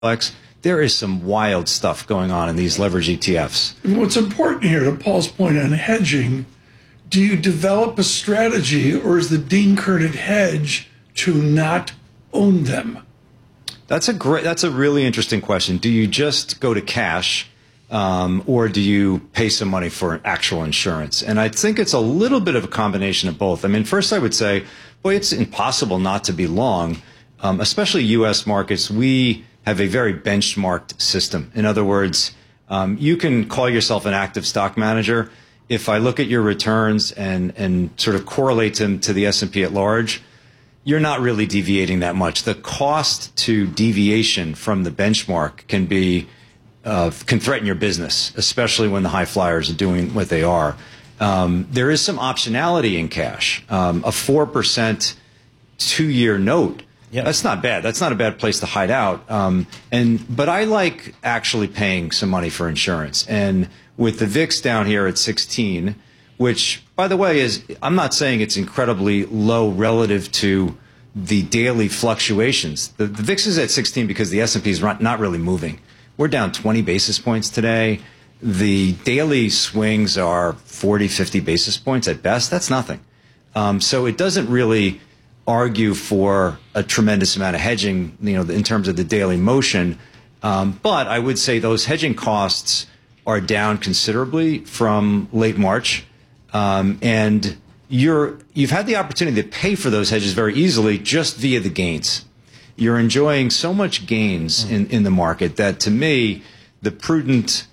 complex. There is some wild stuff going on in these leverage ETFs. And what's important here, to Paul's point on hedging, do you develop a strategy, or is the Dean Kernet hedge to not own them? That's a really interesting question. Do you just go to cash, or do you pay some money for actual insurance? And I think it's a little bit of a combination of both. I mean, first I would say, boy, it's impossible not to be long, especially U.S. markets. We have a very benchmarked system. In other words, you can call yourself an active stock manager. If I look at your returns and sort of correlate them to the S&P at large, you're not really deviating that much. The cost to deviation from the benchmark can threaten your business, especially when the high flyers are doing what they are. There is some optionality in cash. A 4% 2-year note, yep. That's not bad. That's not a bad place to hide out. But I like actually paying some money for insurance. And with the VIX down here at 16, which, by the way, I'm not saying it's incredibly low relative to the daily fluctuations. The VIX is at 16 because the S&P is not really moving. We're down 20 basis points today. The daily swings are 40, 50 basis points at best. That's nothing. So it doesn't really argue for a tremendous amount of hedging, in terms of the daily motion. But I would say those hedging costs are down considerably from late March. And you've had the opportunity to pay for those hedges very easily just via the gains. You're enjoying so much gains in the market that, to me, the prudent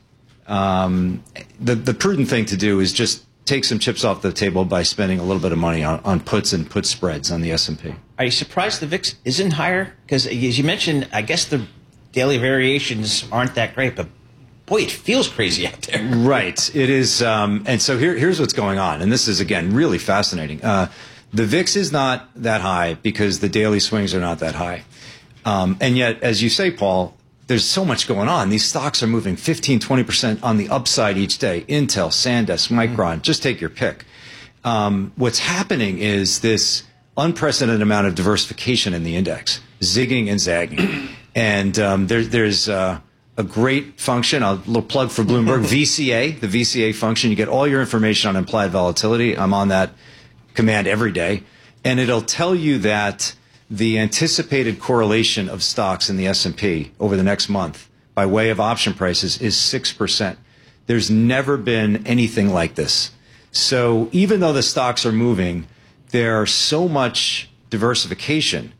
thing to do is just take some chips off the table by spending a little bit of money on puts and put spreads on the S&P. Are you surprised the VIX isn't higher? Because, as you mentioned, I guess the daily variations aren't that great, but boy, it feels crazy out there. Right. It is. And so here's what's going on. And this is, again, really fascinating. The VIX is not that high because the daily swings are not that high. And yet, as you say, Paul, there's so much going on. These stocks are moving 15, 20% on the upside each day. Intel, SanDisk, Micron, just take your pick. What's happening is this unprecedented amount of diversification in the index, zigging and zagging. And there's a great function, a little plug for Bloomberg, VCA, the VCA function. You get all your information on implied volatility. I'm on that command every day. And it'll tell you that the anticipated correlation of stocks in the S&P over the next month by way of option prices is 6%. There's never been anything like this. So even though the stocks are moving, there's so much diversification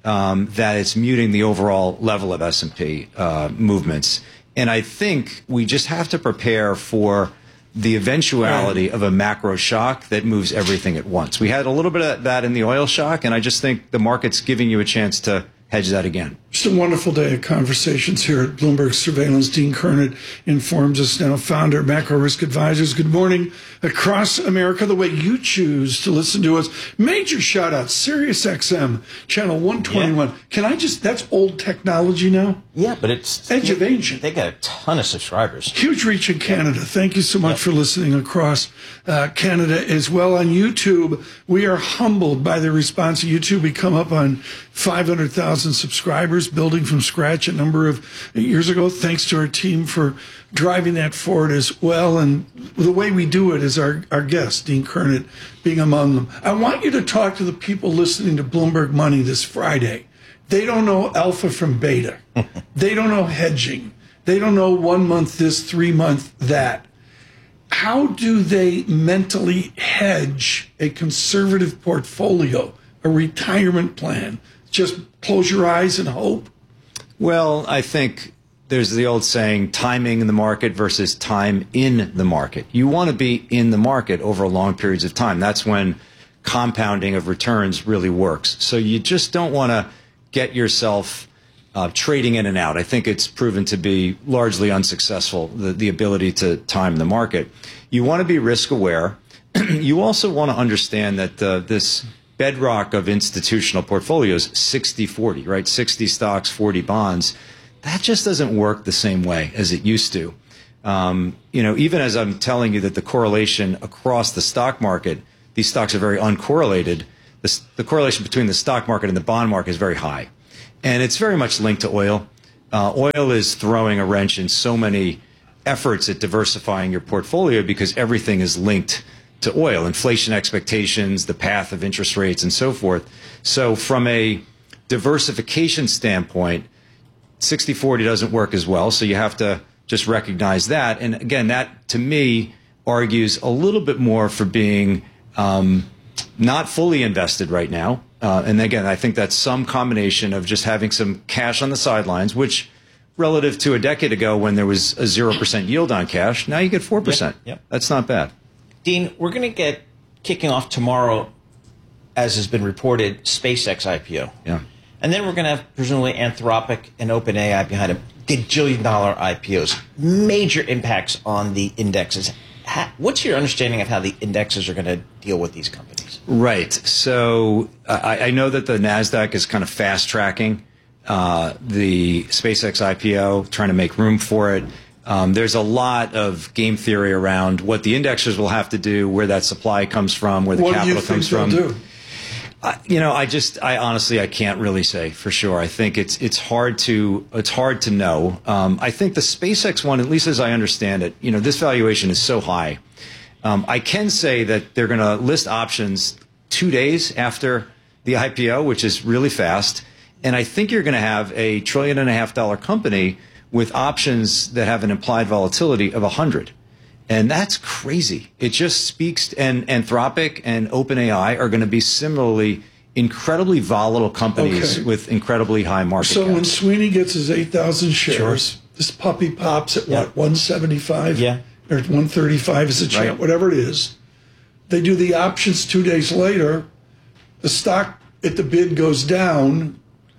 that it's muting the overall level of S&P movements. And I think we just have to prepare for the eventuality of a macro shock that moves everything at once. We had a little bit of that in the oil shock, and I just think the market's giving you a chance to hedge that again. Just a wonderful day of conversations here at Bloomberg Surveillance. Dean Kernet informs us now, founder of Macro Risk Advisors. Good morning across America, the way you choose to listen to us. Major shout out, Sirius XM, channel 121. Yeah. Can I just, that's old technology now? Yeah, but it's edge of ancient. They got a ton of subscribers. Huge reach in Canada. Thank you so much for listening across Canada as well. On YouTube, we are humbled by the response of YouTube. We come up on 500,000 subscribers, building from scratch a number of years ago. Thanks to our team for driving that forward as well. And the way we do it is our guest, Dean Kernet, being among them. I want you to talk to the people listening to Bloomberg Money this Friday. They don't know alpha from beta. They don't know hedging. They don't know 1 month this, 3 month that. How do they mentally hedge a conservative portfolio, a retirement plan? Just close your eyes and hope? Well, I think there's the old saying, timing in the market versus time in the market. You want to be in the market over long periods of time. That's when compounding of returns really works. So you just don't want to get yourself trading in and out. I think it's proven to be largely unsuccessful, the ability to time the market. You want to be risk aware. You also want to understand that this bedrock of institutional portfolios, 60-40, right? 60 stocks, 40 bonds. That just doesn't work the same way as it used to. Even as I'm telling you that the correlation across the stock market, these stocks are very uncorrelated. The correlation between the stock market and the bond market is very high. And it's very much linked to oil. Oil is throwing a wrench in so many efforts at diversifying your portfolio because everything is linked to oil, inflation expectations, the path of interest rates, and so forth. So from a diversification standpoint, 60-40 doesn't work as well. So you have to just recognize that. And again, that to me argues a little bit more for being not fully invested right now. And again, I think that's some combination of just having some cash on the sidelines, which relative to a decade ago when there was a 0% yield on cash, now you get 4%. Yep. That's not bad. Dean, we're going to get kicking off tomorrow, as has been reported, SpaceX IPO. Yeah. And then we're going to have presumably Anthropic and OpenAI behind them. Gajillion-dollar IPOs, major impacts on the indexes. What's your understanding of how the indexes are going to deal with these companies? Right. So I know that the NASDAQ is kind of fast-tracking the SpaceX IPO, trying to make room for it. There's a lot of game theory around what the indexers will have to do, where that supply comes from, where the capital comes from. What do you think they'll do? I honestly, I can't really say for sure. I think it's hard to know. I think the SpaceX one, at least as I understand it, this valuation is so high. I can say that they're going to list options 2 days after the IPO, which is really fast. And I think you're going to have a $1.5 trillion company with options that have an implied volatility of 100. And that's crazy. It just speaks, and Anthropic and OpenAI are going to be similarly incredibly volatile companies with incredibly high market So caps. when Sweeney gets his 8,000 shares, this puppy pops at what, 175? Yeah. Or 135 is a chance, Right. whatever it is. They do the options 2 days later. The stock at the bid goes down,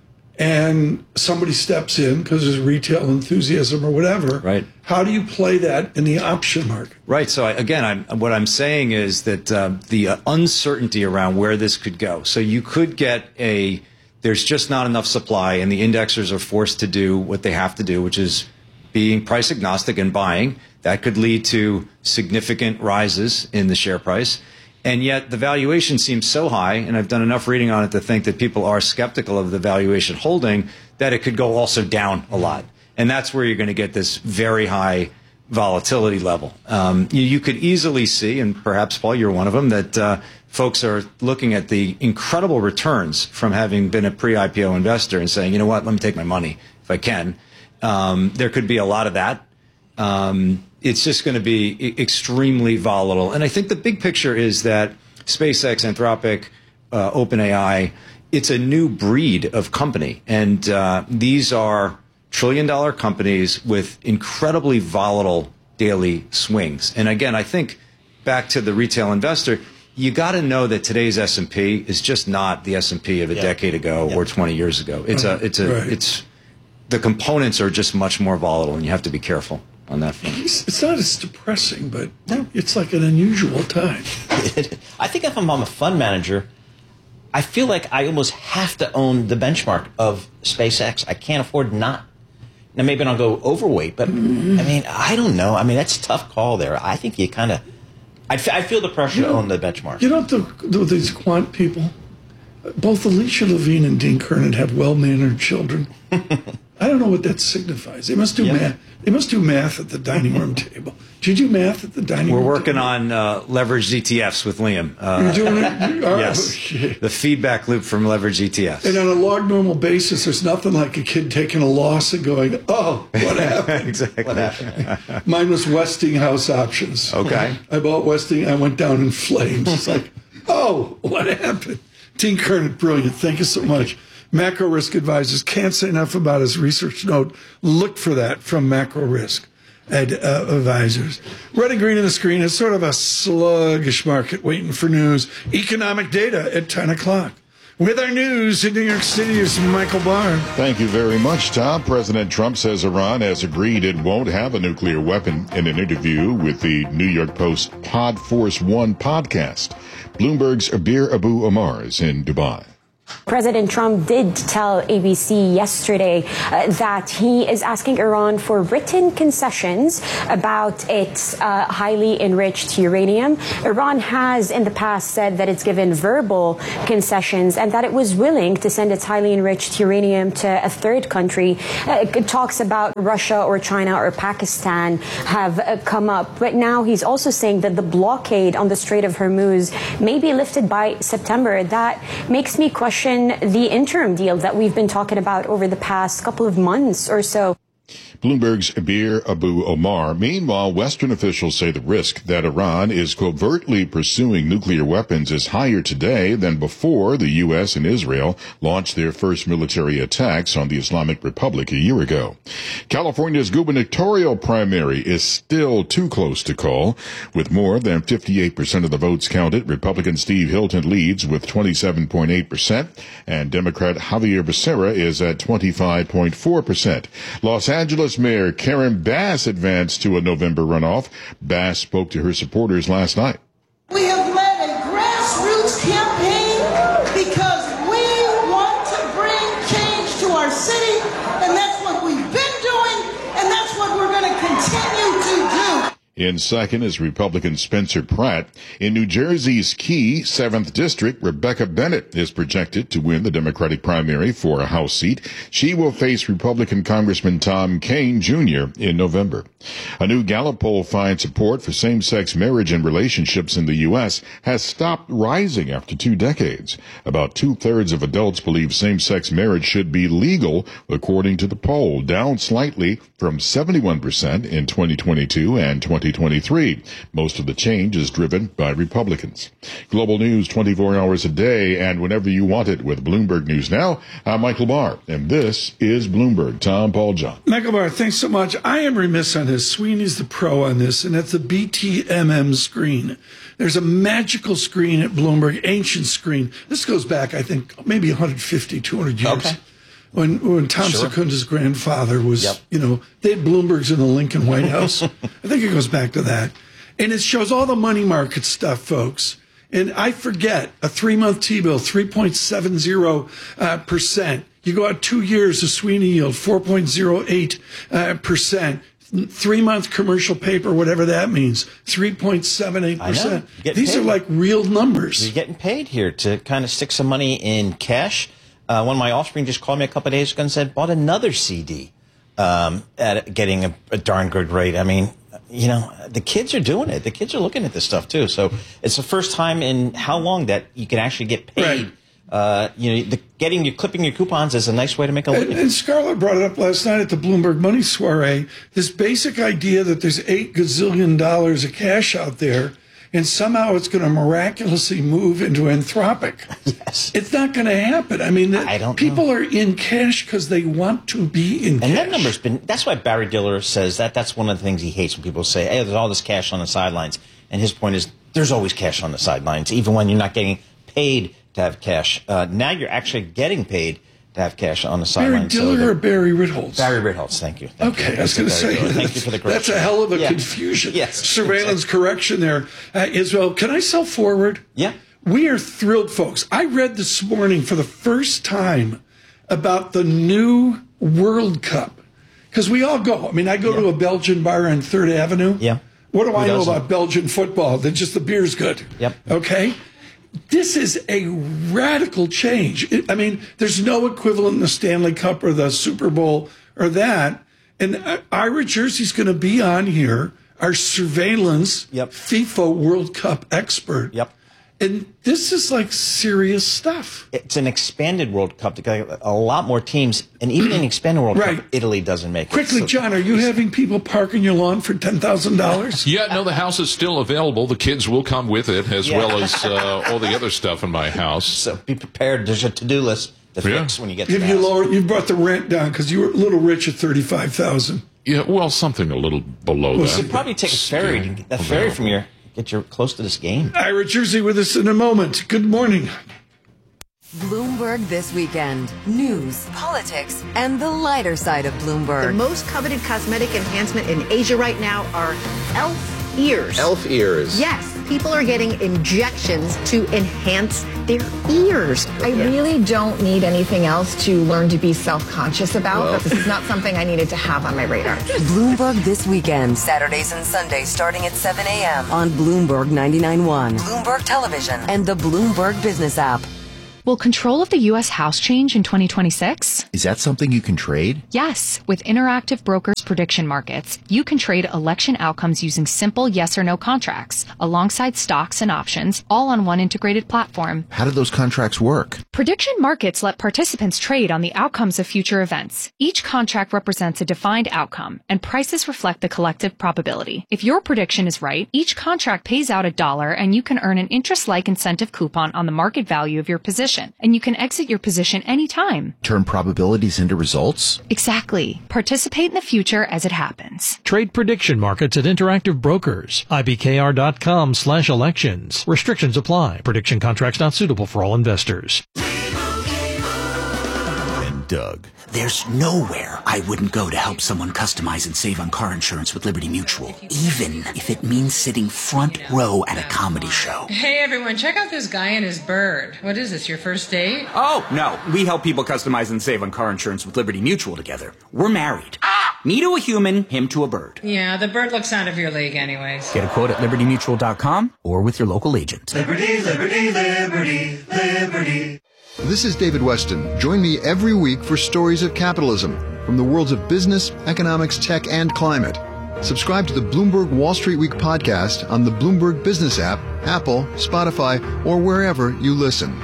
and somebody steps in because there's retail enthusiasm or whatever. Right. How do you play that in the option market? Right. So what I'm saying is that the uncertainty around where this could go. So you could get there's just not enough supply, and the indexers are forced to do what they have to do, which is being price agnostic and buying. That could lead to significant rises in the share price. And yet the valuation seems so high, and I've done enough reading on it to think that people are skeptical of the valuation holding, that it could go also down a lot. And that's where you're going to get this very high volatility level. You could easily see, and perhaps, Paul, you're one of them, that folks are looking at the incredible returns from having been a pre-IPO investor and saying, you know what, let me take my money if I can. There could be a lot of that. It's just going to be extremely volatile. And I think the big picture is that SpaceX, Anthropic, OpenAI, it's a new breed of company. And these are trillion-dollar companies with incredibly volatile daily swings. And again, I think back to the retail investor, you got to know that today's S&P is just not the S&P of a decade ago or 20 years ago. It's the components are just much more volatile, and you have to be careful on that front. It's not as depressing, but it's like an unusual time. I think if I'm a fund manager, I feel like I almost have to own the benchmark of SpaceX. I can't afford not. Now, maybe I'll go overweight, but I mean, I don't know. I mean, that's a tough call there. I think you kind of, I feel the pressure to own the benchmark. You know, these quant people, both Alicia Levine and Dean Kernan have well-mannered children. I don't know what that signifies. They must do math. They must do math at the dining room table. Did you do math at the dining room table? We're working on leveraged ETFs with Liam. You're doing it? Yes. The feedback loop from leveraged ETFs. And on a log normal basis, there's nothing like a kid taking a loss and going, oh, what happened? Exactly. What happened? Mine was Westinghouse options. Okay. I bought Westinghouse. I went down in flames. It's like, oh, what happened? Dean Kernan, brilliant. Thank you so much. Macro Risk Advisors, can't say enough about his research note. Look for that from Macro Risk Advisors. Red and green on the screen is sort of a sluggish market waiting for news. Economic data at 10 o'clock. With our news in New York City is Michael Barr. Thank you very much, Tom. President Trump says Iran has agreed it won't have a nuclear weapon in an interview with the New York Post Pod Force One podcast. Bloomberg's Abir Abu Omar is in Dubai. President Trump did tell ABC yesterday that he is asking Iran for written concessions about its highly enriched uranium. Iran has in the past said that it's given verbal concessions and that it was willing to send its highly enriched uranium to a third country. Talks about Russia or China or Pakistan have come up. But now he's also saying that the blockade on the Strait of Hormuz may be lifted by September. That makes me question the interim deal that we've been talking about over the past couple of months or so. Bloomberg's Abir Abu Omar. Meanwhile, Western officials say the risk that Iran is covertly pursuing nuclear weapons is higher today than before the U.S. and Israel launched their first military attacks on the Islamic Republic a year ago. California's gubernatorial primary is still too close to call. With more than 58% of the votes counted, Republican Steve Hilton leads with 27.8%, and Democrat Javier Becerra is at 25.4%. Los Angeles Mayor Karen Bass advanced to a November runoff. Bass spoke to her supporters last night. We have led a grassroots campaign because we want to bring change to our city, and that's what we've been doing, and that's what we're going to continue to do. In second is Republican Spencer Pratt. In New Jersey's key 7th District, Rebecca Bennett is projected to win the Democratic primary for a House seat. She will face Republican Congressman Tom Kean Jr. in November. A new Gallup poll finds support for same-sex marriage and relationships in the U.S. has stopped rising after 2 decades. About 2/3 of adults believe same-sex marriage should be legal, according to the poll, down slightly from 71% in 2022 and 2023. Most of the change is driven by Republicans. Global news 24 hours a day and whenever you want it with Bloomberg News Now. I'm Michael Barr, and this is Bloomberg. Tom Paul John. Michael Barr, thanks so much. I am remiss on this. Sweeney's the pro on this, and that's the BTMM screen. There's a magical screen at Bloomberg, ancient screen. This goes back, I think, maybe 150, 200 years. Okay. When Tom Secunda's grandfather was, they had Bloombergs in the Lincoln White House. I think it goes back to that. And it shows all the money market stuff, folks. And I forget, a 3-month T-bill, 3.70%. You go out 2 years, a Sweeney yield, 4.08%. 3-month commercial paper, whatever that means, 3.78%. These are like real numbers. You're getting paid here to kind of stick some money in cash. One of my offspring just called me a couple of days ago and said, bought another CD at getting a darn good rate. I mean, the kids are doing it. The kids are looking at this stuff, too. So it's the first time in how long that you can actually get paid. Right. Clipping your coupons is a nice way to make a living. And Scarlett brought it up last night at the Bloomberg Money Soiree. This basic idea that there's $8 gazillion of cash out there, and somehow it's going to miraculously move into Anthropic. Yes. It's not going to happen. I mean, people are in cash because they want to be in cash. And that number's that's why Barry Diller says that's one of the things he hates when people say, hey, there's all this cash on the sidelines. And his point is, there's always cash on the sidelines, even when you're not getting paid to have cash. Now you're actually getting paid to have cash on the sidelines. Barry Diller or Barry Ritholtz? Barry Ritholtz, thank you. I was going to say, thank you for the correction. That's a hell of a confusion. Yes. Surveillance correction there. Israel, can I sell forward? Yeah. We are thrilled, folks. I read this morning for the first time about the new World Cup. Because we all go. I mean, I go to a Belgian bar on 3rd Avenue. Yeah. What do I know about Belgian football? That just the beer's good. Yep. Okay? This is a radical change. I mean, there's no equivalent in the Stanley Cup or the Super Bowl or that. And Ira Jersey's going to be on here, our surveillance FIFA World Cup expert. Yep. And this is like serious stuff. It's an expanded World Cup. A lot more teams. And even in expanded World Cup, Italy doesn't make it. Quickly, John, are you having people park in your lawn for $10,000? Yeah, no, the house is still available. The kids will come with it, as well as all the other stuff in my house. So be prepared. There's a to-do list to fix when you get to the house. You brought the rent down because you were a little rich at $35,000. Yeah, well, something a little below that. You should probably take a ferry from your... Get you close to this game. Ira Jersey with us in a moment. Good morning. Bloomberg This Weekend. News, politics, and the lighter side of Bloomberg. The most coveted cosmetic enhancement in Asia right now are elf ears. Elf ears. Yes. People are getting injections to enhance their ears. I really don't need anything else to learn to be self-conscious about, but this is not something I needed to have on my radar. Bloomberg This Weekend, Saturdays and Sundays starting at 7 a.m. on Bloomberg 99.1, Bloomberg Television, and the Bloomberg Business app. Will control of the U.S. House change in 2026? Is that something you can trade? Yes. With Interactive Brokers Prediction Markets, you can trade election outcomes using simple yes or no contracts, alongside stocks and options, all on one integrated platform. How do those contracts work? Prediction markets let participants trade on the outcomes of future events. Each contract represents a defined outcome, and prices reflect the collective probability. If your prediction is right, each contract pays out $1, and you can earn an interest-like incentive coupon on the market value of your position. And you can exit your position anytime. Turn probabilities into results? Exactly. Participate in the future as it happens. Trade prediction markets at Interactive Brokers. IBKR.com/elections. Restrictions apply. Prediction contracts not suitable for all investors. And Doug. There's nowhere I wouldn't go to help someone customize and save on car insurance with Liberty Mutual, even if it means sitting front row at a comedy show. Hey everyone, check out this guy and his bird. What is this, your first date? Oh, no. We help people customize and save on car insurance with Liberty Mutual together. We're married. Me to a human, him to a bird. Yeah, the bird looks out of your league anyways. Get a quote at libertymutual.com or with your local agent. Liberty, liberty, liberty, liberty. This is David Weston. Join me every week for Stories of Capitalism from the worlds of business, economics, tech, and climate. Subscribe to the Bloomberg Wall Street Week podcast on the Bloomberg Business app, Apple, Spotify, or wherever you listen.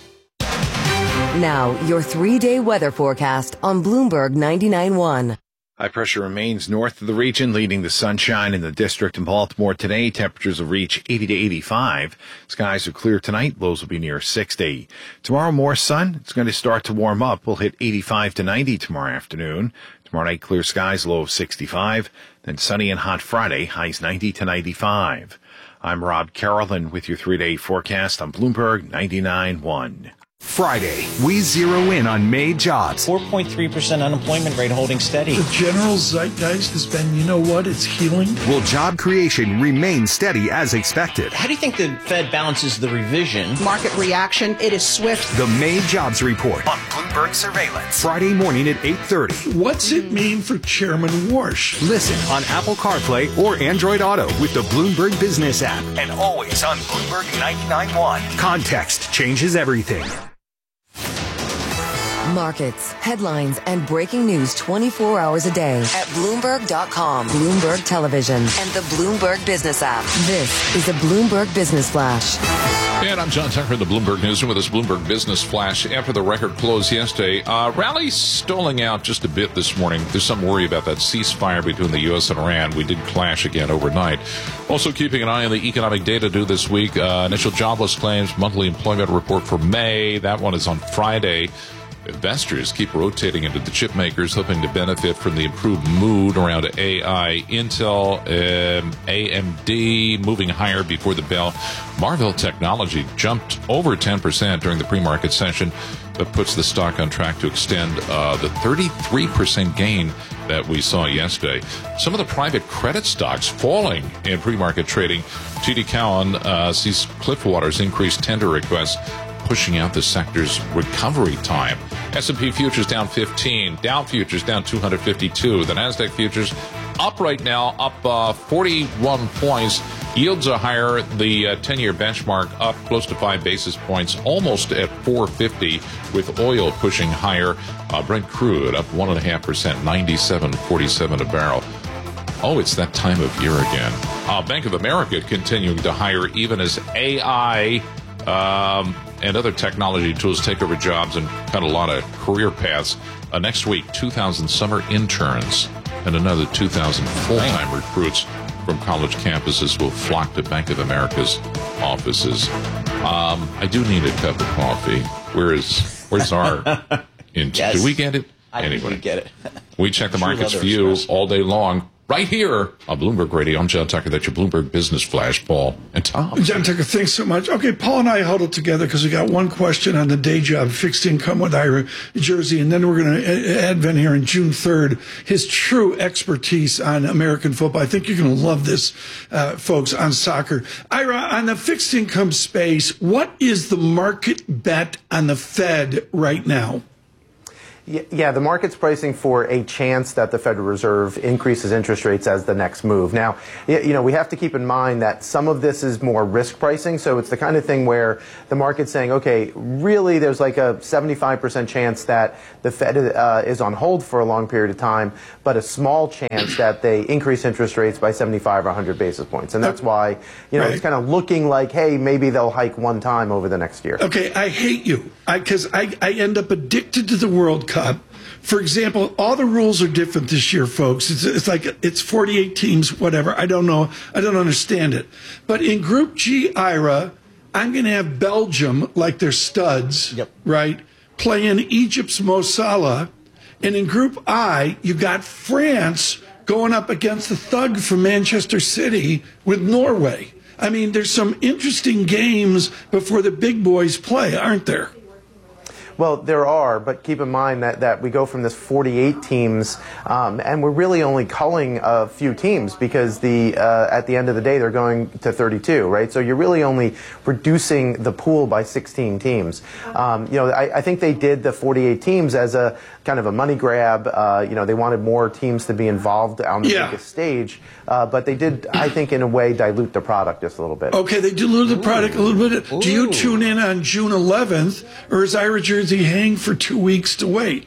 Now, your 3-day weather forecast on Bloomberg 99.1. High pressure remains north of the region, leading to sunshine in the district in Baltimore today. Temperatures will reach 80 to 85. Skies are clear tonight. Lows will be near 60. Tomorrow, more sun. It's going to start to warm up. We'll hit 85 to 90 tomorrow afternoon. Tomorrow night, clear skies, low of 65. Then sunny and hot Friday, highs 90 to 95. I'm Rob Carolyn with your 3-day forecast on Bloomberg 99.1. Friday, we zero in on May jobs. 4.3% unemployment rate holding steady. The general zeitgeist has been, you know what, it's healing. Will job creation remain steady as expected? How do you think the Fed balances the revision? Market reaction, it is swift. The May jobs report on Bloomberg Surveillance. Friday morning at 8:30. What's it mean for Chairman Warsh? Listen on Apple CarPlay or Android Auto with the Bloomberg Business app. And always on Bloomberg 99.1. Context changes everything. Markets, headlines, and breaking news 24 hours a day at Bloomberg.com, Bloomberg Television, and the Bloomberg Business app. This is a Bloomberg Business Flash. And I'm John Tucker in the Bloomberg Newsroom with this Bloomberg Business Flash. After the record close yesterday, rallies stalling out just a bit this morning. There's some worry about that ceasefire between the U.S. and Iran. We did clash again overnight. Also keeping an eye on the economic data due this week. Initial jobless claims, monthly employment report for May. That one is on Friday. Investors keep rotating into the chip makers, hoping to benefit from the improved mood around AI. Intel, AMD moving higher before the bell. Marvell Technology jumped over 10% during the pre-market session. That puts the stock on track to extend the 33% gain that we saw yesterday. Some of the private credit stocks falling in pre-market trading. TD Cowen sees Cliffwater's increased tender requests, pushing out the sector's recovery time. S&P futures down 15. Dow futures down 252. The NASDAQ futures up right now, up 41 points. Yields are higher. The 10-year benchmark up close to 5 basis points, almost at 450, with oil pushing higher. Brent crude up 1.5%, 97.47 a barrel. Oh, it's that time of year again. Bank of America continuing to hire even as AI and other technology tools take over jobs and cut a lot of career paths. Next week, 2,000 summer interns and another 2,000 full-time recruits from college campuses will flock to Bank of America's offices. I do need a cup of coffee. Where's our... Yes. Do we get it? I anyway, think we get it. We check the markets for you all day long. right here on Bloomberg Radio. I'm John Tucker. That's your Bloomberg Business Flash. Paul and Tom. John Tucker, thanks so much. Okay, Paul and I huddled together because we got one question on the day job, fixed income with Ira Jersey, and then we're going to add Ben here on June 3rd, his true expertise on American football. I think you're going to love this, folks, on soccer. Ira, on the fixed income space, what is the market bet on the Fed right now? Yeah, the market's pricing for a chance that the Federal Reserve increases interest rates as the next move. Now, we have to keep in mind that some of this is more risk pricing. So it's the kind of thing where the market's saying, okay, really there's like a 75% chance that the Fed is on hold for a long period of time, but a small chance that they increase interest rates by 75 or 100 basis points. And that's why, it's kind of looking like, hey, maybe they'll hike one time over the next year. Okay, I hate you because I end up addicted to the World Cup. For example, all the rules are different this year, folks. It's like it's 48 teams, whatever. I don't know. I don't understand it. But in Group G, Ira, I'm going to have Belgium, like they're studs, right, playing Egypt's Mo Salah. And in Group I, you've got France going up against the thug from Manchester City with Norway. I mean, there's some interesting games before the big boys play, aren't there? Well, there are, but keep in mind that we go from this 48 teams, and we're really only culling a few teams because at the end of the day, they're going to 32, right? So you're really only reducing the pool by 16 teams. I think they did the 48 teams as a kind of a money grab. They wanted more teams to be involved on the biggest stage, but they did, I think, in a way, dilute the product just a little bit. Okay, they diluted the product a little bit. Do you tune in on June 11th, or is Ira Jersey hang for 2 weeks to wait?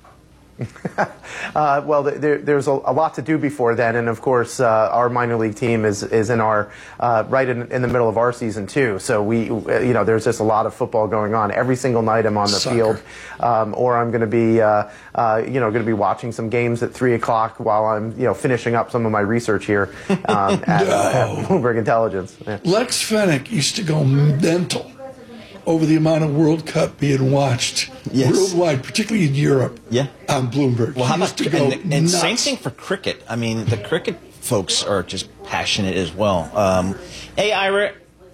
Well, there's a lot to do before then, and of course, our minor league team is in our right in the middle of our season too. So there's just a lot of football going on every single night. I'm on the field, or I'm going to be going to be watching some games at 3 o'clock while I'm finishing up some of my research here at Bloomberg Intelligence. Yeah. Lex Fennick used to go mental over the amount of World Cup being watched worldwide, particularly in Europe, on Bloomberg. Well, how about and same thing for cricket. I mean, the cricket folks are just passionate as well. Hey, Ira,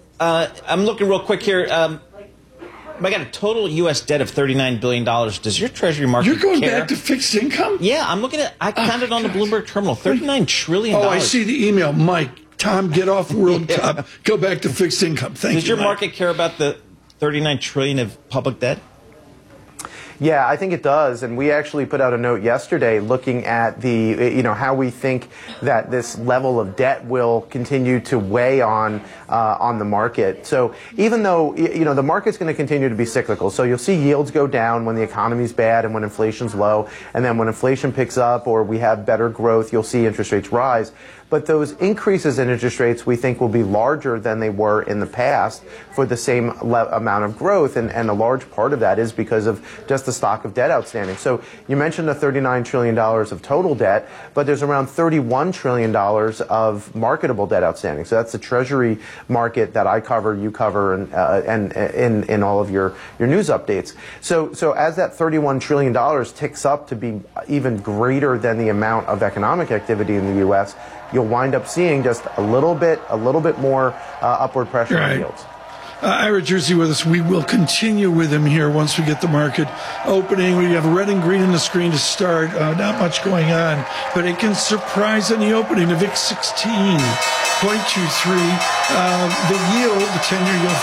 I'm looking real quick here. I got a total U.S. debt of $39 billion. Does your Treasury market You're going back to fixed income? Yeah, I'm looking at I counted on the Bloomberg terminal, $39 trillion. Oh, I see the email. Mike, Tom, get off World Cup. Go back to fixed income. Thank you, Does your Mike. market care about the $39 trillion of public debt? Yeah, I think it does, and we actually put out a note yesterday looking at the, how we think that this level of debt will continue to weigh on the market. So even though, the market's going to continue to be cyclical, so you'll see yields go down when the economy's bad and when inflation's low, and then when inflation picks up or we have better growth, you'll see interest rates rise. But those increases in interest rates we think will be larger than they were in the past for the same amount of growth, and a large part of that is because of just the stock of debt outstanding. So you mentioned the $39 trillion of total debt, but there's around $31 trillion of marketable debt outstanding. So that's the Treasury market that I cover, you cover, and in all of your news updates. So as that $31 trillion ticks up to be even greater than the amount of economic activity in the U.S., you'll wind up seeing just a little bit more upward pressure on yields. Ira Jersey with us. We will continue with him here once we get the market opening. We have red and green on the screen to start. Not much going on, but it can surprise on the opening. The VIX 16.23. The yield, the 10-year yield,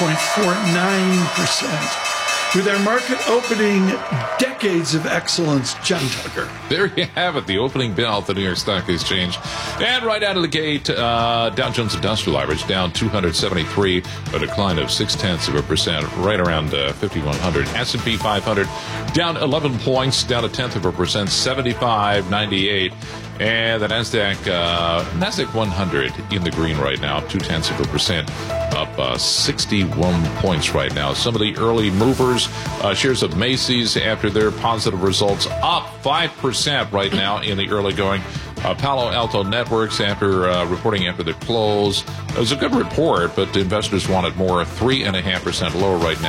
4.49%. With our market opening, decades of excellence, John Tucker. There you have it, the opening bell at the New York Stock Exchange. And right out of the gate, Dow Jones Industrial Average down 273, a decline of 0.6%, right around 5,100. S&P 500 down 11 points, down 0.1%, 75.98. And the NASDAQ 100 in the green right now, 0.2%, up 61 points right now. Some of the early movers, shares of Macy's after their positive results, up 5% right now in the early going. Palo Alto Networks after reporting after the close. It was a good report, but investors wanted more, 3.5% lower right now.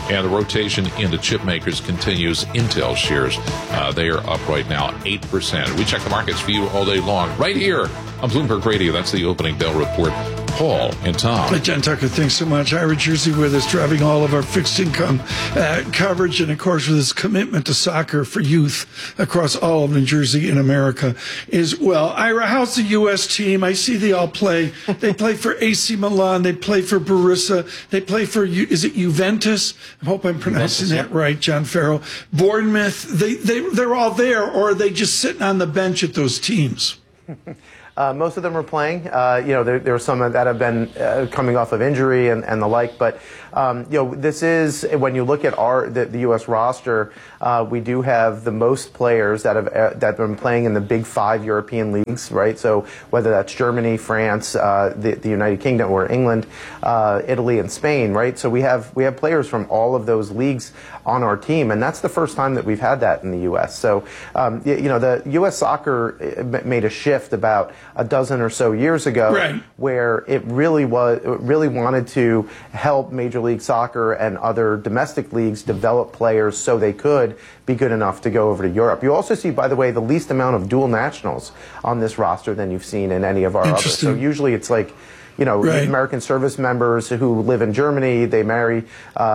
And the rotation into chip makers continues. Intel shares, they are up right now 8%. We check the markets for you all day long right here on Bloomberg Radio. That's the opening bell report. Paul and Tom. Hey, John Tucker, thanks so much. Ira Jersey with us, driving all of our fixed income coverage, and of course with his commitment to soccer for youth across all of New Jersey and America as well. Ira, how's the U.S. team? I see they all play. They play for AC Milan. They play for Borussia. They play for, is it Juventus? I hope I'm pronouncing that right, John Farrell. Bournemouth. They're all there, or are they just sitting on the bench at those teams? Most of them are playing. There are some that have been coming off of injury and the like. But this is, when you look at the U.S. roster, we do have the most players that have been playing in the big 5 European leagues, right? So whether that's Germany, France, the United Kingdom, or England, Italy, and Spain, right? So we have players from all of those leagues on our team, and that's the first time that we've had that in the U.S. So the U.S. soccer made a shift about a dozen or so years ago, right, where it really wanted to help Major League Soccer and other domestic leagues develop players so they could be good enough to go over to Europe. You also see, by the way, the least amount of dual nationals on this roster than you've seen in any of our others. So usually it's like, right, American service members who live in Germany, they marry,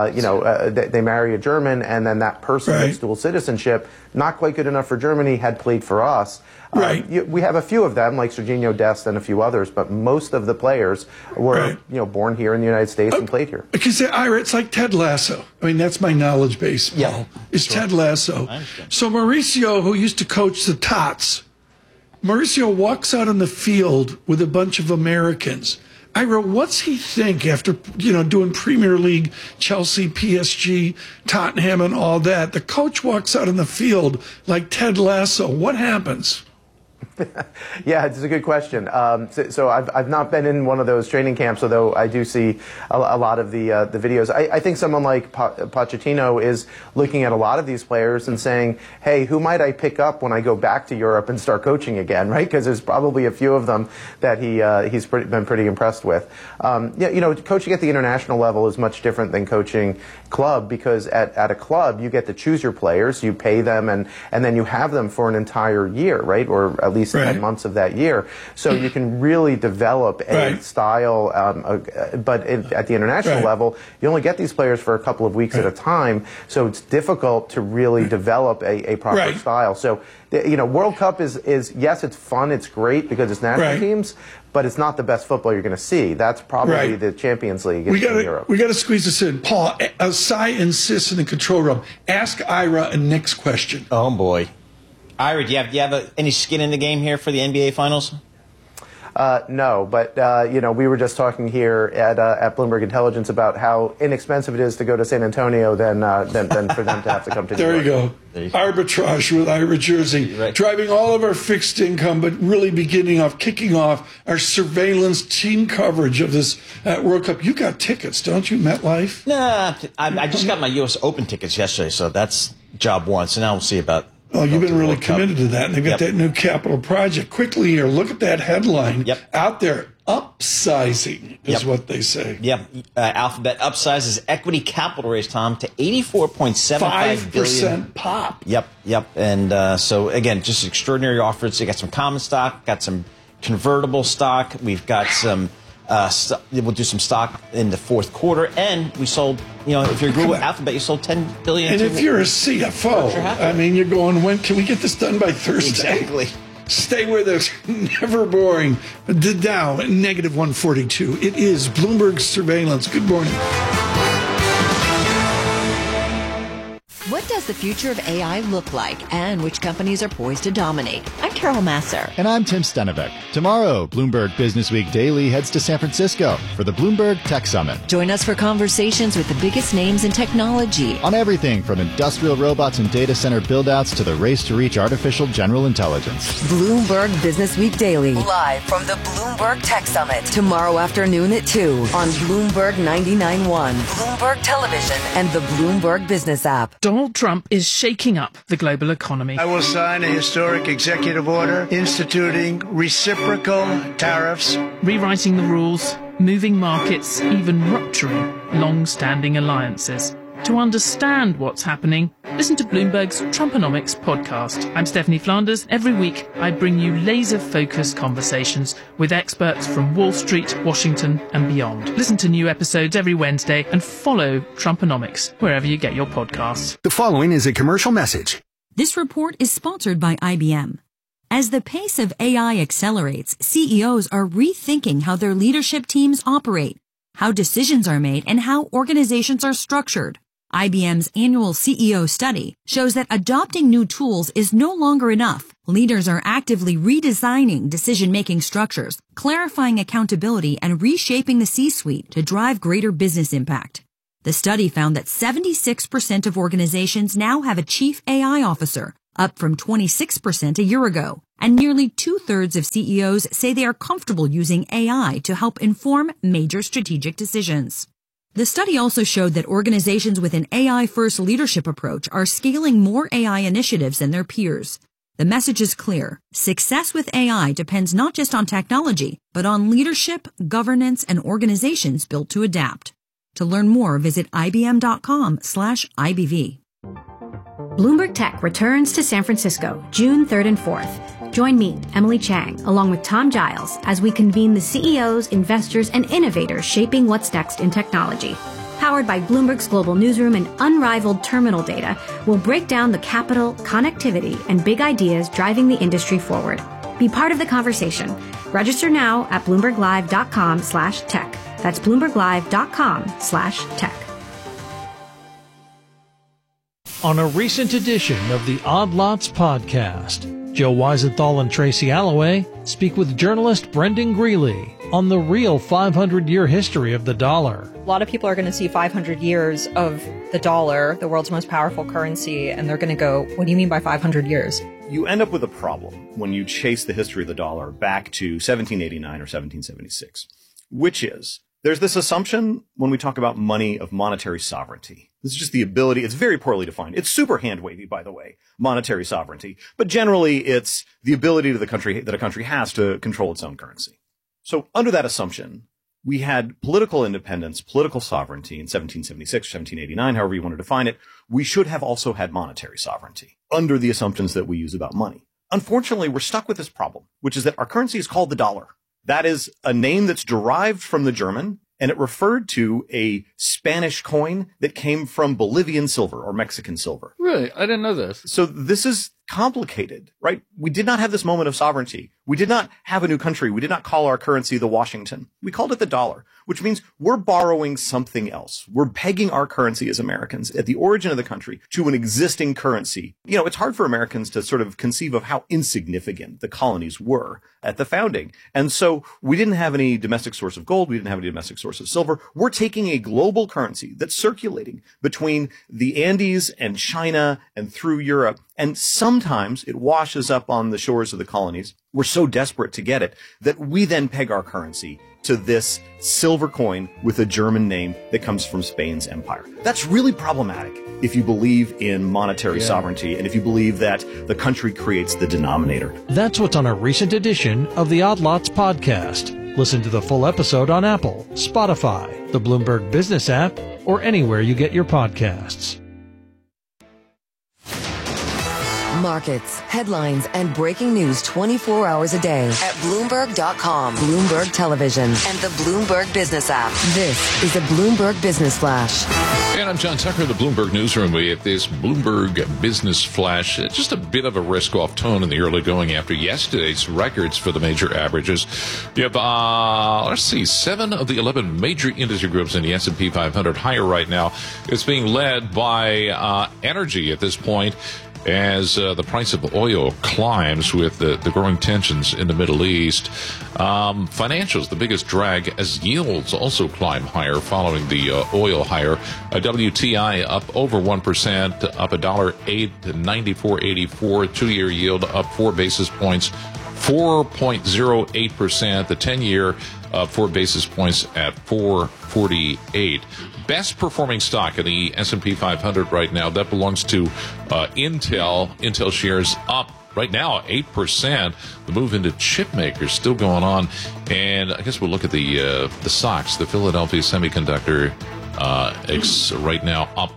they marry a German, and then that person gets dual citizenship. Not quite good enough for Germany, had played for us. Right. We have a few of them, like Serginho Dest and a few others, but most of the players were, born here in the United States and played here. Because Ira, it's like Ted Lasso. I mean, that's my knowledge base. Yeah, it's Ted Lasso. So Mauricio, who used to coach the Tots, Mauricio walks out on the field with a bunch of Americans. Ira, what's he think after, doing Premier League, Chelsea, PSG, Tottenham, and all that? The coach walks out on the field like Ted Lasso. What happens? Yeah, it's a good question. So I've not been in one of those training camps, although I do see a lot of the videos. I think someone like Pochettino is looking at a lot of these players and saying, hey, who might I pick up when I go back to Europe and start coaching again, right? Because there's probably a few of them that he's been pretty impressed with. Coaching at the international level is much different than coaching club, because at a club you get to choose your players, you pay them, and then you have them for an entire year, right? Or at least 10 months of that year. So you can really develop a style, but at the international level, you only get these players for a couple of weeks at a time, so it's difficult to really develop a proper style. So, World Cup is yes, it's fun, it's great because it's national teams, but it's not the best football you're going to see. That's probably the Champions League in Europe. We got to squeeze this in. Paul, Cy insists in the control room. Ask Ira a Knicks question. Oh, boy. Ira, do you have any skin in the game here for the NBA Finals? No, but we were just talking here at Bloomberg Intelligence about how inexpensive it is to go to San Antonio than for them to have to come to New York. There you go. Arbitrage with Ira Jersey, driving all of our fixed income, but really kicking off our surveillance team coverage of this World Cup. You got tickets, don't you, MetLife? Nah, I just got my U.S. Open tickets yesterday, so that's job one. So now we'll see about. Oh, you've been really committed to that. And they've got that new capital project. Quickly here, look at that headline out there. Upsizing is what they say. Yep. Alphabet upsizes equity capital raise, Tom, to $84.75 billion. 5% pop. Yep. And so, again, just extraordinary offers. You got some common stock, got some convertible stock. We've got some... we'll do some stock in the fourth quarter, and we sold. If you're Google Alphabet, you sold $10 billion. And if you're a CFO, I mean, you're going. When can we get this done by Thursday? Exactly. Stay with us. Never boring. The Dow at negative 142. It is Bloomberg Surveillance. Good morning. What does the future of AI look like, and which companies are poised to dominate? I'm Carol Masser. And I'm Tim Stenevec. Tomorrow, Bloomberg Businessweek Daily heads to San Francisco for the Bloomberg Tech Summit. Join us for conversations with the biggest names in technology. On everything from industrial robots and data center build-outs to the race to reach artificial general intelligence. Bloomberg Businessweek Daily. Live from the Bloomberg Tech Summit. Tomorrow afternoon at 2 on Bloomberg 99.1, Bloomberg Television, and the Bloomberg Business app. Donald Trump is shaking up the global economy. I will sign a historic executive order instituting reciprocal tariffs, rewriting the rules, moving markets, even rupturing long-standing alliances. To understand what's happening, listen to Bloomberg's Trumponomics podcast. I'm Stephanie Flanders. Every week, I bring you laser-focused conversations with experts from Wall Street, Washington, and beyond. Listen to new episodes every Wednesday and follow Trumponomics wherever you get your podcasts. The following is a commercial message. This report is sponsored by IBM. As the pace of AI accelerates, CEOs are rethinking how their leadership teams operate, how decisions are made, and how organizations are structured. IBM's annual CEO study shows that adopting new tools is no longer enough. Leaders are actively redesigning decision-making structures, clarifying accountability, and reshaping the C-suite to drive greater business impact. The study found that 76% of organizations now have a chief AI officer, up from 26% a year ago, and nearly 2/3 of CEOs say they are comfortable using AI to help inform major strategic decisions. The study also showed that organizations with an AI-first leadership approach are scaling more AI initiatives than their peers. The message is clear. Success with AI depends not just on technology, but on leadership, governance, and organizations built to adapt. To learn more, visit ibm.com/IBV. Bloomberg Tech returns to San Francisco, June 3rd and 4th. Join me, Emily Chang, along with Tom Giles, as we convene the CEOs, investors, and innovators shaping what's next in technology. Powered by Bloomberg's global newsroom and unrivaled terminal data, we'll break down the capital, connectivity, and big ideas driving the industry forward. Be part of the conversation. Register now at BloombergLive.com/tech. That's BloombergLive.com/tech. On a recent edition of the Odd Lots podcast, Joe Weisenthal and Tracy Alloway speak with journalist Brendan Greeley on the real 500-year history of the dollar. A lot of people are going to see 500 years of the dollar, the world's most powerful currency, and they're going to go, what do you mean by 500 years? You end up with a problem when you chase the history of the dollar back to 1789 or 1776, which is there's this assumption when we talk about money of monetary sovereignty. This is just the ability. It's very poorly defined. It's super hand-wavy, by the way, monetary sovereignty. But generally, it's the ability that a country has to control its own currency. So under that assumption, we had political independence, political sovereignty in 1776, 1789, however you want to define it. We should have also had monetary sovereignty under the assumptions that we use about money. Unfortunately, we're stuck with this problem, which is that our currency is called the dollar. That is a name that's derived from the German, and it referred to a Spanish coin that came from Bolivian silver or Mexican silver. Really? I didn't know this. So this is complicated, right? We did not have this moment of sovereignty. We did not have a new country. We did not call our currency the Washington. We called it the dollar, which means we're borrowing something else. We're pegging our currency as Americans at the origin of the country to an existing currency. You know, it's hard for Americans to sort of conceive of how insignificant the colonies were at the founding. And so we didn't have any domestic source of gold. We didn't have any domestic source of silver. We're taking a global currency that's circulating between the Andes and China and through Europe. And sometimes it washes up on the shores of the colonies. We're so desperate to get it that we then peg our currency to this silver coin with a German name that comes from Spain's empire. That's really problematic if you believe in monetary sovereignty and if you believe that the country creates the denominator. That's what's on a recent edition of the Odd Lots podcast. Listen to the full episode on Apple, Spotify, the Bloomberg Business app, or anywhere you get your podcasts. Markets, headlines, and breaking news 24 hours a day at Bloomberg.com, Bloomberg Television, and the Bloomberg Business app. This is a Bloomberg Business Flash. And I'm John Tucker, the Bloomberg Newsroom. We have this Bloomberg Business Flash. Just a bit of a risk-off tone in the early going after yesterday's records for the major averages. You have, let's see, 7 of the 11 major industry groups in the S&P 500 higher right now. It's being led by energy at this point, as the price of oil climbs with the growing tensions in the Middle East. Financials, the biggest drag, as yields also climb higher following the oil higher. WTI up over 1%, up $1.08 to 94.84. 2-year yield up 4 basis points, 4.08%. The 10-year up 4 basis points at 4.48. Best performing stock in the S&P 500 right now, that belongs to Intel. Intel shares up right now 8%. The move into chip makers still going on. And I guess we'll look at the stocks. The Philadelphia Semiconductor Right now, up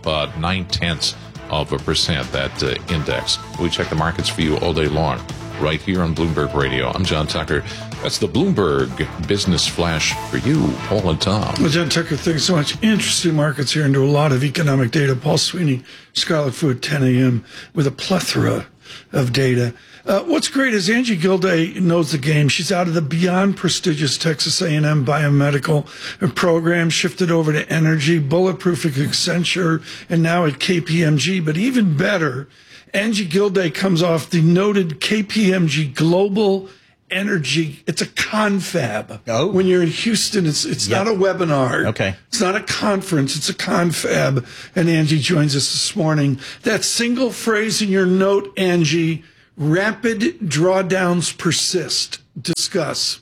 0.9%, that index. We check the markets for you all day long, right here on Bloomberg Radio. I'm John Tucker. That's the Bloomberg Business Flash for you, Paul and Tom. Well, John Tucker, thanks so much. Interesting markets here into a lot of economic data. Paul Sweeney, Scarlet Food, 10 a.m. with a plethora of data. What's great is Angie Gilday knows the game. She's out of the beyond prestigious Texas A&M biomedical program, shifted over to energy, bulletproof at Accenture, and now at KPMG. But even better, Angie Gilday comes off the noted KPMG Global Energy. It's a confab. Oh. When you're in Houston, it's not a webinar. Okay. It's not a conference. It's a confab. And Angie joins us this morning. That single phrase in your note, Angie, rapid drawdowns persist. Discuss.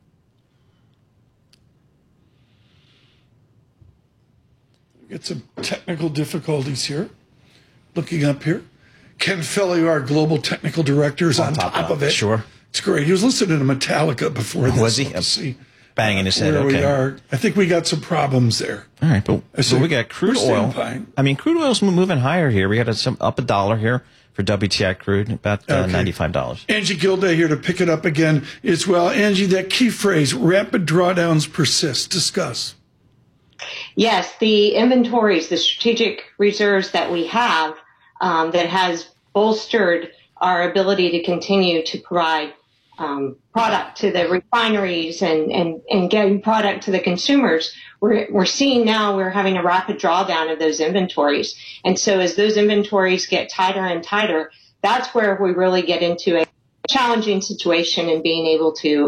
We get some technical difficulties here. Looking up here. Ken Fellier, our global technical director, is on top of it. Sure. It's great. He was listening to Metallica before this. Was he? Let's see banging his head. where Okay. we are. I think we got some problems there. All right, but we got crude oil. Fine. I mean, crude oil's moving higher here. We got up $1 here for WTI crude, about $95. Angie Gilday here to pick it up again as well. Angie, that key phrase, rapid drawdowns persist. Discuss. Yes, the inventories, the strategic reserves that we have that has bolstered our ability to continue to provide product to the refineries and getting product to the consumers. We're seeing now we're having a rapid drawdown of those inventories. And so as those inventories get tighter and tighter, that's where we really get into a challenging situation and being able to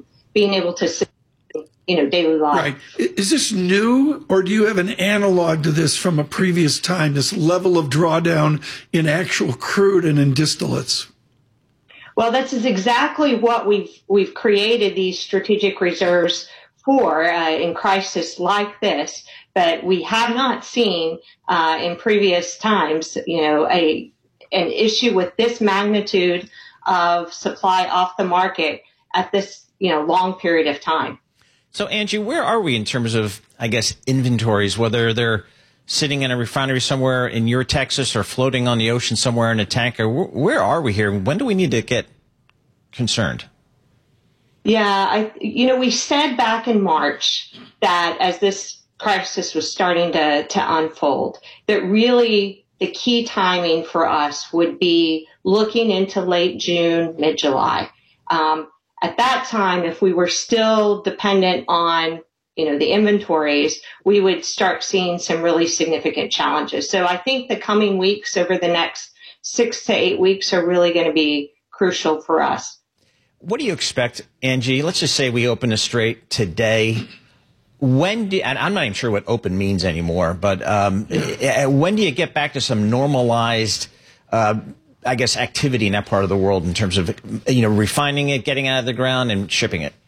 daily life. Right. Is this new, or do you have an analog to this from a previous time, this level of drawdown in actual crude and in distillates? Well, this is exactly what we've created these strategic reserves for in crisis like this. But we have not seen in previous times, an issue with this magnitude of supply off the market at this long period of time. So, Angie, where are we in terms of, I guess, inventories, whether they're sitting in a refinery somewhere in your Texas or floating on the ocean somewhere in a tanker? Where are we here? When do we need to get concerned? Yeah, we said back in March that as this crisis was starting to unfold, that really the key timing for us would be looking into late June, mid-July. At that time, if we were still dependent on, the inventories, we would start seeing some really significant challenges. So I think the coming weeks over the next 6 to 8 weeks are really going to be crucial for us. What do you expect, Angie? Let's just say we open the strait today. And I'm not even sure what open means anymore, but when do you get back to some normalized activity in that part of the world in terms of, refining it, getting out of the ground and shipping it?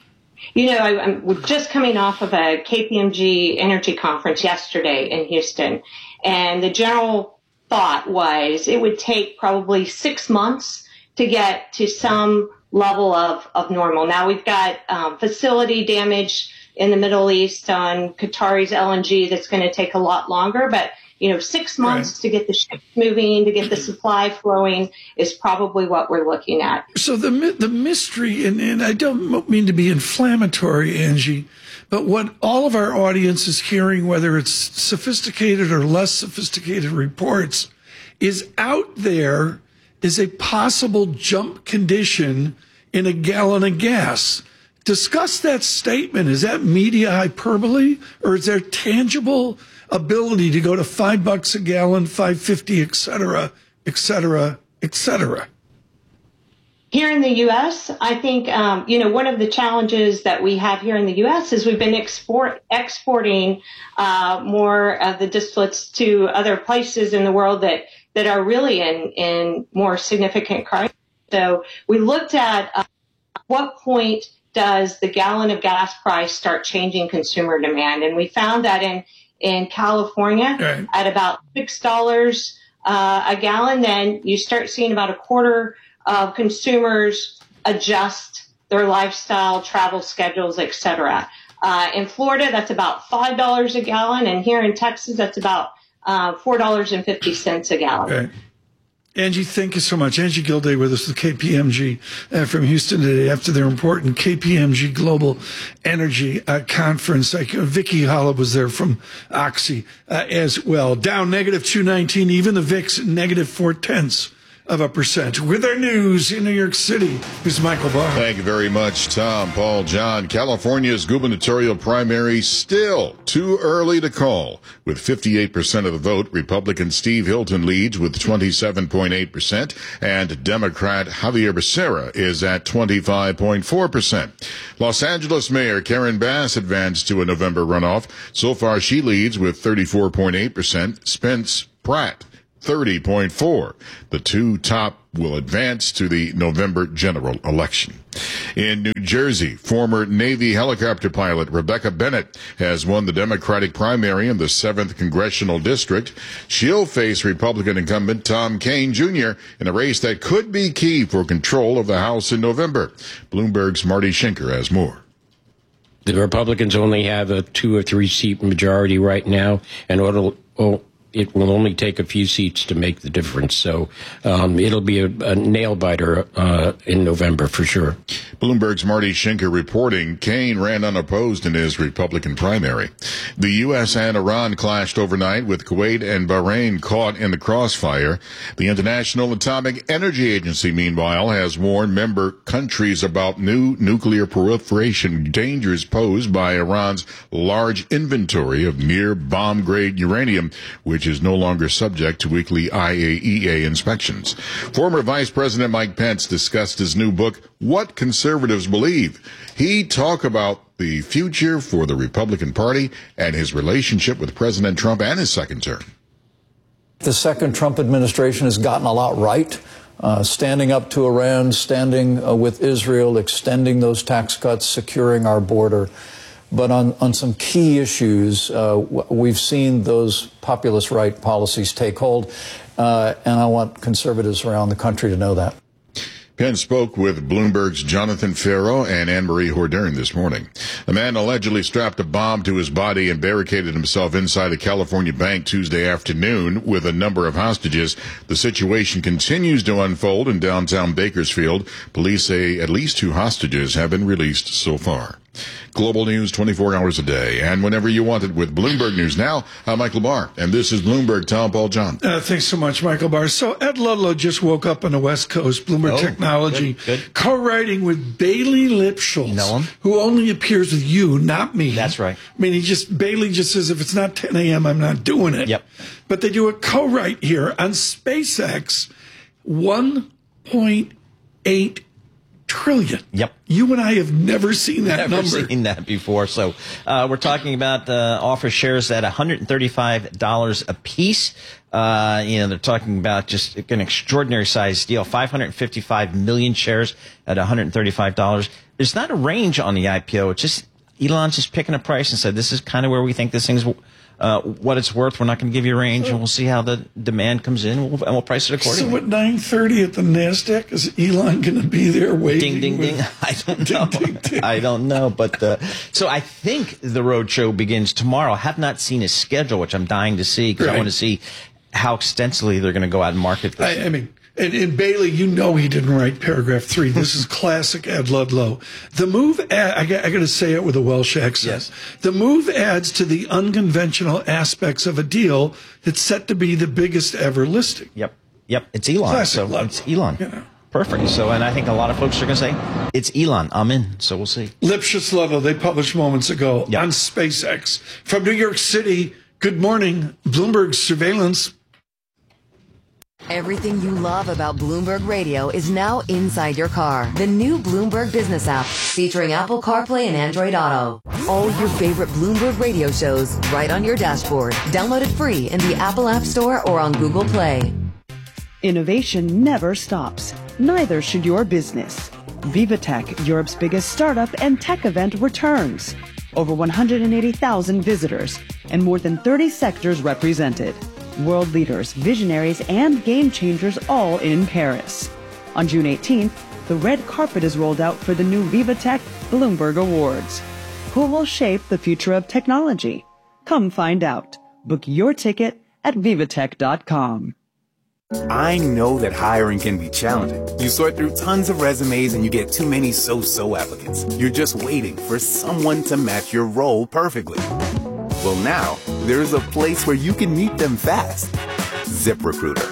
We're just coming off of a KPMG energy conference yesterday in Houston, and the general thought was it would take probably 6 months to get to some level of normal. Now we've got facility damage in the Middle East on Qatari's LNG that's going to take a lot longer, but 6 months to get the ships moving, to get the supply flowing is probably what we're looking at. So the mystery, and I don't mean to be inflammatory, Angie, but what all of our audience is hearing, whether it's sophisticated or less sophisticated reports, is out there is a possible jump condition in a gallon of gas. Discuss that statement. Is that media hyperbole, or is there tangible ability to go to $5 a gallon, $5.50, et cetera, et cetera, et cetera? Here in the U.S., I think, one of the challenges that we have here in the U.S. is we've been exporting more of the distillates to other places in the world that are really in more significant crisis. So we looked at what point does the gallon of gas price start changing consumer demand? And we found that in California at about $6 a gallon, then you start seeing about a quarter of consumers adjust their lifestyle, travel schedules, et cetera. In Florida, that's about $5 a gallon. And here in Texas, that's about $4.50 a gallon. Okay. Angie, thank you so much. Angie Gilday with us with KPMG from Houston today after their important KPMG Global Energy Conference. Vicki Hollop was there from Oxy as well. Down negative 219, even the VIX negative 0.4%. With our news in New York City, here's Michael Barr. Thank you very much, Tom, Paul, John. California's gubernatorial primary still too early to call. With 58% of the vote, Republican Steve Hilton leads with 27.8%, and Democrat Javier Becerra is at 25.4%. Los Angeles Mayor Karen Bass advanced to a November runoff. So far, she leads with 34.8%. Spence Pratt 30.4. The two top will advance to the November general election. In New Jersey, former Navy helicopter pilot Rebecca Bennett has won the Democratic primary in the 7th Congressional District. She'll face Republican incumbent Tom Kean Jr. in a race that could be key for control of the House in November. Bloomberg's Marty Schinker has more. The Republicans only have a 2 or 3 seat majority right now, and it will only take a few seats to make the difference. So it'll be a nail biter in November for sure. Bloomberg's Marty Schinker reporting Kean ran unopposed in his Republican primary. The U.S. and Iran clashed overnight, with Kuwait and Bahrain caught in the crossfire. The International Atomic Energy Agency, meanwhile, has warned member countries about new nuclear proliferation dangers posed by Iran's large inventory of near bomb-grade uranium, which is no longer subject to weekly IAEA inspections. Former Vice President Mike Pence discussed his new book, What Conservatives Believe. He talked about the future for the Republican Party and his relationship with President Trump and his second term. The second Trump administration has gotten a lot right, standing up to Iran, standing with Israel, extending those tax cuts, securing our border. But on some key issues, we've seen those populist right policies take hold, and I want conservatives around the country to know that. Pence spoke with Bloomberg's Jonathan Ferro and Anne-Marie Hordern this morning. A man allegedly strapped a bomb to his body and barricaded himself inside a California bank Tuesday afternoon with a number of hostages. The situation continues to unfold in downtown Bakersfield. Police say at least 2 hostages have been released so far. Global news 24 hours a day and whenever you want it with Bloomberg News Now. I'm Michael Barr, and this is Bloomberg. Tom, Paul, John. Thanks so much, Michael Barr. So Ed Ludlow just woke up on the West Coast, Bloomberg Technology, good. Co-writing with Bailey Lipschultz, You know him? who only appears with you, not me. That's right. I mean, Bailey just says, if it's not 10 a.m., I'm not doing it. Yep. But they do a co-write here on SpaceX, 1.8 trillion. Yep. You and I have never seen that number. Never seen that before. So we're talking about offer shares at $135 a piece. They're talking about just an extraordinary size deal, 555 million shares at $135. There's not a range on the IPO. It's just Elon's just picking a price and said, this is kind of where we think this thing's what it's worth. We're not going to give you a range, and we'll see how the demand comes in, and we'll price it accordingly. So at 9:30 at the NASDAQ, is Elon going to be there waiting? Ding, ding, ding. I don't know. I don't know. But so I think the roadshow begins tomorrow. I have not seen his schedule, which I'm dying to see, because I want to see how extensively they're going to go out and market this. I mean, and Bailey, you know he didn't write paragraph 3. This is classic Ed Ludlow. The move, I got to say it with a Welsh accent. Yes. The move adds to the unconventional aspects of a deal that's set to be the biggest ever listing. Yep. It's Elon. Classic so Ludlow. It's Elon. Yeah. Perfect. So, and I think a lot of folks are going to say, it's Elon. I'm in. So we'll see. Lipschutz Ludlow, they published moments ago on SpaceX. From New York City, good morning. Bloomberg Surveillance. Everything you love about Bloomberg Radio is now inside your car. The new Bloomberg Business app, featuring Apple CarPlay and Android Auto. All your favorite Bloomberg Radio shows right on your dashboard. Download it free in the Apple App Store or on Google Play. Innovation never stops. Neither should your business. VivaTech, Europe's biggest startup and tech event, returns. Over 180,000 visitors and more than 30 sectors represented. World leaders, visionaries, and game changers all in Paris. On June 18th, the red carpet is rolled out for the new VivaTech Bloomberg Awards. Who will shape the future of technology? Come find out. Book your ticket at vivatech.com. I know that hiring can be challenging. You sort through tons of resumes and you get too many so-so applicants. You're just waiting for someone to match your role perfectly. Well, now, there's a place where you can meet them fast. ZipRecruiter.